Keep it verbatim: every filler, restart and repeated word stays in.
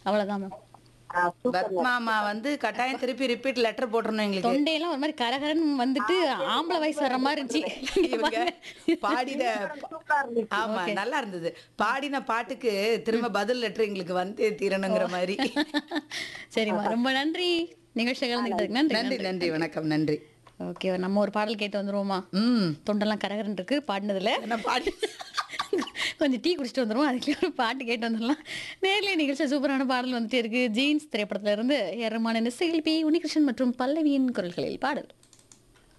அவ்வளவுதான் மேம். ஆ, super ma'am. பத்மாமா வந்து கட்டாயம் திருப்பி ரிப்பீட் லெட்டர் போட்டுறணும் எங்களுக்கு. தொண்டையெல்லாம் ஒரு மாதிரி கரகரன்னு வந்துட்டு ஆம்பளை வயசு வர்ற மாதிரி இருந்துச்சு. இங்க இவங்க பாருங்க. பாடின சூப்பரா இருந்துச்சு. ஆமா ஓகே. நல்லா இருந்தது. பாடின பாட்டுக்கு திரும்ப பதில் லெட்டர் எங்களுக்கு வந்து தீரணுங்கிற மாதிரி. சரிம்மா, ரொம்ப நன்றி நிகழ்ச்சியில் கலந்துக்கிட்டதுக்கு. நன்றி நன்றி நன்றி வணக்கம் நன்றி. ஓகே, நம்ம ஒரு பாடல் கேட்டு வந்துருவோமா? ம் தொண்டெல்லாம் கரகரன்னு இருக்கு பாடினதுல. என்ன பாடி கொஞ்சம் டீ குடிச்சிட்டு வந்துருவோம், அதுக்குள்ளே ஒரு பாட்டு கேட்டு வந்துடலாம். நேர்ல நிகழ்ச்சி சூப்பரான பாடல் வந்துட்டே இருக்கு. ஜீன்ஸ் திரைப்படத்துல இருந்து ஏரமான இசையில் பி உன்னிகிருஷ்ணன் மற்றும் பல்லவியின் குரல்களில் பாடல்.